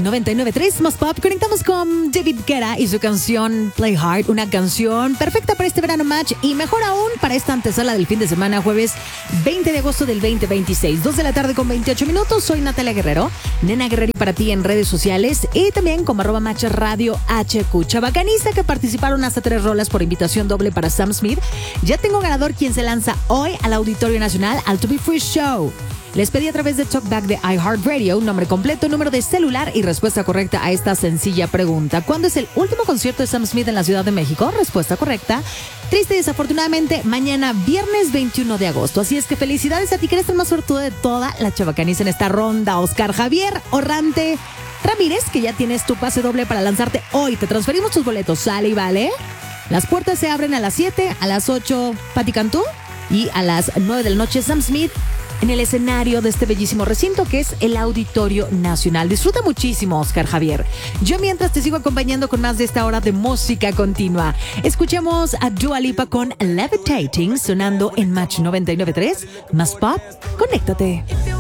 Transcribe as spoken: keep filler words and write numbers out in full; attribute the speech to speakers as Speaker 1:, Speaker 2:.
Speaker 1: noventa y nueve punto tres, más pop. Conectamos con David Guetta y su canción Play Hard, una canción perfecta para este verano match y mejor aún para esta antesala del fin de semana, jueves veinte de agosto del veinte veintiséis, dos de la tarde con veintiocho minutos. Soy Natalia Guerrero, Nena Guerrero para ti en redes sociales y también como arroba match radio H Q. Chavacaniza que participaron hasta tres rolas por invitación doble para Sam Smith. Ya tengo ganador quien se lanza hoy al Auditorio Nacional al To Be Free Show. Les pedí a través de Talkback de iHeartRadio un nombre completo, número de celular y respuesta correcta a esta sencilla pregunta. ¿Cuándo es el último concierto de Sam Smith en la Ciudad de México? Respuesta correcta. Triste y desafortunadamente, mañana viernes veintiuno de agosto. Así es que felicidades a ti que eres el más suertudo de toda la chavacaniza en esta ronda. Oscar Javier Orrante Ramírez, que ya tienes tu pase doble para lanzarte hoy. Te transferimos tus boletos, sale y vale. Las puertas se abren a las siete, a las ocho Pati Cantú y a las nueve de la noche Sam Smith en el escenario de este bellísimo recinto que es el Auditorio Nacional. Disfruta muchísimo, Oscar Javier. Yo mientras te sigo acompañando con más de esta hora de música continua. Escuchemos a Dua Lipa con Levitating sonando en Match noventa y nueve punto tres. Más pop, conéctate.